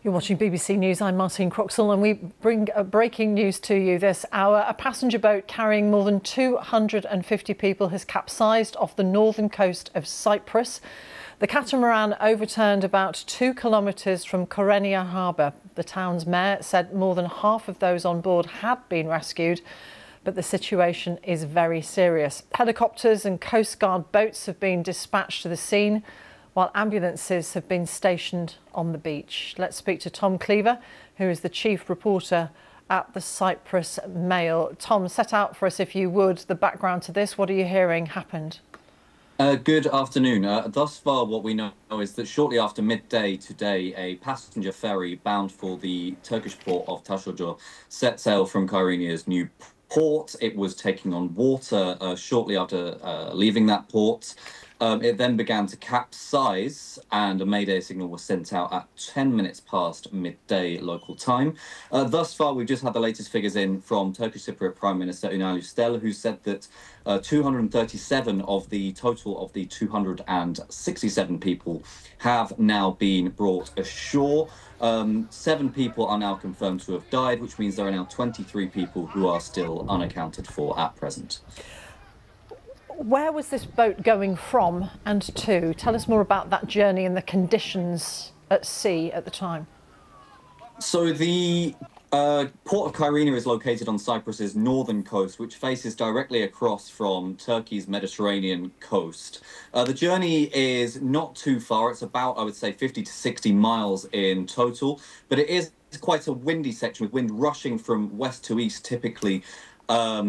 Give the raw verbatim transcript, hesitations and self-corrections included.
You're watching B B C News. I'm Martine Croxall, and we bring uh, breaking news to you this hour. A passenger boat carrying more than two hundred fifty people has capsized off the northern coast of Cyprus. The catamaran overturned about two kilometres from Kyrenia harbour. The town's mayor said more than half of those on board had been rescued, but the situation is very serious. Helicopters and Coast Guard boats have been dispatched to the scene, while ambulances have been stationed on the beach. Let's speak to Tom Cleaver, who is the chief reporter at the Cyprus Mail. Tom, set out for us, if you would, the background to this. What are you hearing happened? Uh, good afternoon. Uh, thus far, what we know is that shortly after midday today, a passenger ferry bound for the Turkish port of Taşocu set sail from Kyrenia's new port. It was taking on water uh, shortly after uh, leaving that port. Um, it then began to capsize, and a mayday signal was sent out at ten minutes past midday local time. Uh, thus far, we've just had the latest figures in from Turkish Cypriot Prime Minister Ünal Üstel, who said that uh, two hundred thirty-seven of the total of the two hundred sixty-seven people have now been brought ashore. Um, seven people are now confirmed to have died, which means there are now twenty-three people who are still unaccounted for at present. Where was this boat going from and to? Tell us more about that journey and the conditions at sea at the time. So the uh, port of Kyrenia is located on Cyprus's northern coast, which faces directly across from Turkey's Mediterranean coast. Uh, the journey is not too far. It's about, I would say, fifty to sixty miles in total, but it is quite a windy section with wind rushing from west to east typically. Um,